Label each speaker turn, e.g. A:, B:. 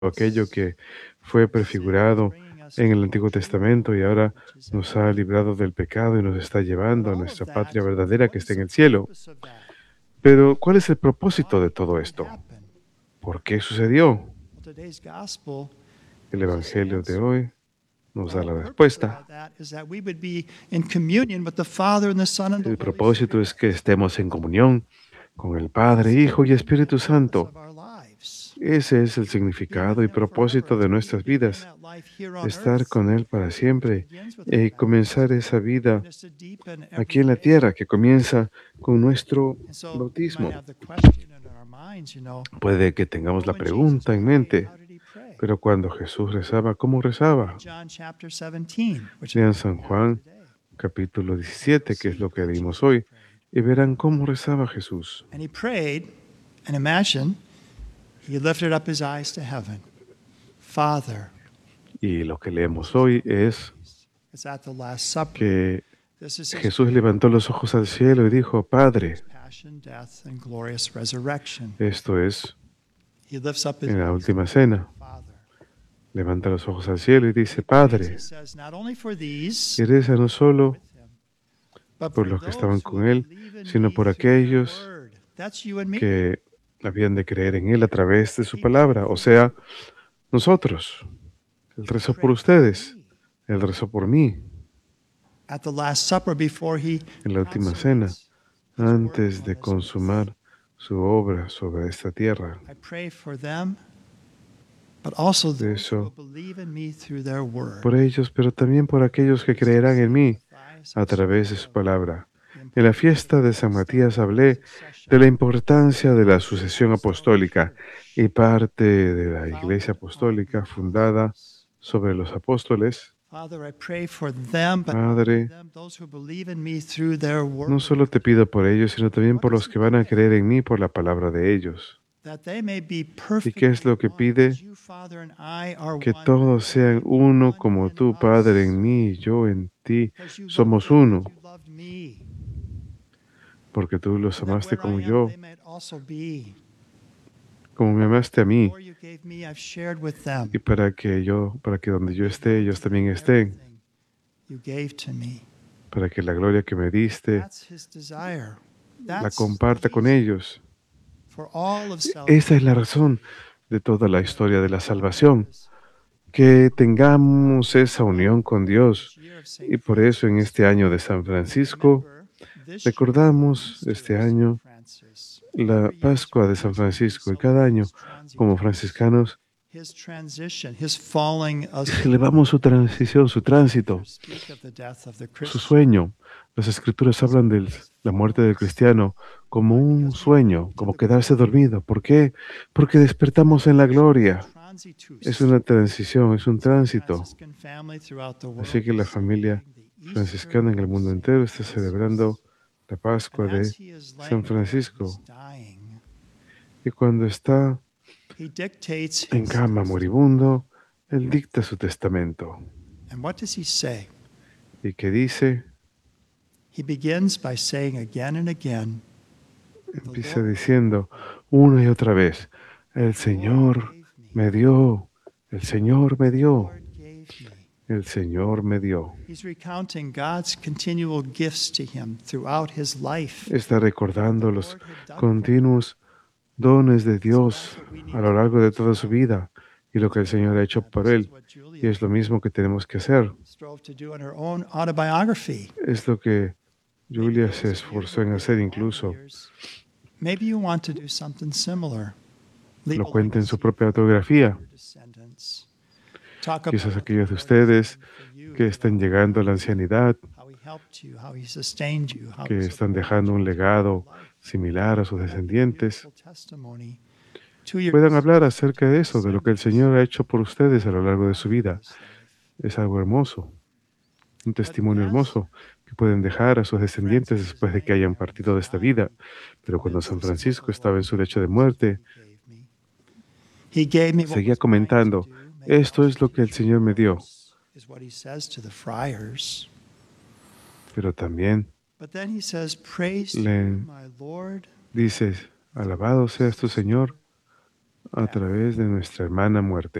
A: aquello que fue prefigurado en el Antiguo Testamento y ahora nos ha librado del pecado y nos está llevando a nuestra patria verdadera que está en el cielo. Pero, ¿cuál es el propósito de todo esto? ¿Por qué sucedió? El Evangelio de hoy nos da la respuesta. El propósito es que estemos en comunión con el Padre, Hijo y Espíritu Santo. Ese es el significado y propósito de nuestras vidas, estar con Él para siempre y comenzar esa vida aquí en la tierra que comienza con nuestro bautismo. Puede que tengamos la pregunta en mente, pero cuando Jesús rezaba, ¿cómo rezaba? Lean San Juan capítulo 17, que es lo que leímos hoy, y verán cómo rezaba Jesús. Y lo que leemos hoy es que Jesús levantó los ojos al cielo y dijo, Padre, esto es en la última cena, levanta los ojos al cielo y dice, Padre, y reza no solo por los que estaban con Él, sino por aquellos que habían de creer en Él a través de su palabra, o sea, nosotros. Él rezó por ustedes, Él rezó por mí en la última cena, antes de consumar su obra sobre esta tierra. De eso, por ellos, pero también por aquellos que creerán en mí a través de su palabra. En la fiesta de San Matías hablé de la importancia de la sucesión apostólica y parte de la Iglesia apostólica fundada sobre los apóstoles. Padre, no solo te pido por ellos, sino también por los que van a creer en mí por la palabra de ellos. ¿Y qué es lo que pide? Que todos sean uno como tú, Padre, en mí y yo en ti. Somos uno, porque tú los amaste como yo, como me amaste a mí, y para que donde yo esté, ellos también estén, para que la gloria que me diste la comparta con ellos. Esa es la razón de toda la historia de la salvación, que tengamos esa unión con Dios. Y por eso en este año de San Francisco, recordamos este año la Pascua de San Francisco y cada año, como franciscanos, celebramos su transición, su tránsito, su sueño. Las Escrituras hablan de la muerte del cristiano como un sueño, como quedarse dormido. ¿Por qué? Porque despertamos en la gloria. Es una transición, es un tránsito. Así que la familia franciscana en el mundo entero está celebrando la Pascua de San Francisco. Y cuando está en cama moribundo, él dicta su testamento. ¿Y qué dice? Empieza diciendo una y otra vez, el Señor me dio, el Señor me dio, el Señor me dio. Está recordando los continuos dones de Dios a lo largo de toda su vida y lo que el Señor ha hecho por él. Y es lo mismo que tenemos que hacer. Es lo que Julia se esforzó en hacer incluso. Lo cuenta en su propia autografía. Quizás aquellos de ustedes que están llegando a la ancianidad, que están dejando un legado similar a sus descendientes, puedan hablar acerca de eso, de lo que el Señor ha hecho por ustedes a lo largo de su vida. Es algo hermoso, un testimonio hermoso que pueden dejar a sus descendientes después de que hayan partido de esta vida. Pero cuando San Francisco estaba en su lecho de muerte, seguía comentando, esto es lo que el Señor me dio. Pero también le dice, alabado seas tu Señor, a través de nuestra hermana muerte.